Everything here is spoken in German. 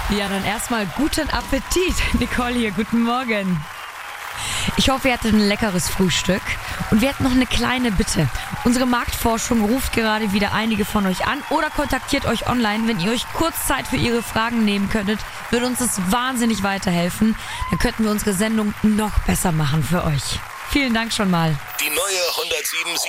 Ja, dann erstmal guten Appetit. Nicole hier, guten Morgen. Ich hoffe, ihr hattet ein leckeres Frühstück. Und wir hätten noch eine kleine Bitte. Unsere Marktforschung ruft gerade wieder einige von euch an oder kontaktiert euch online. Wenn ihr euch kurz Zeit für ihre Fragen nehmen könntet, würde uns das wahnsinnig weiterhelfen. Dann könnten wir unsere Sendung noch besser machen für euch. Vielen Dank schon mal. Die neue 107.7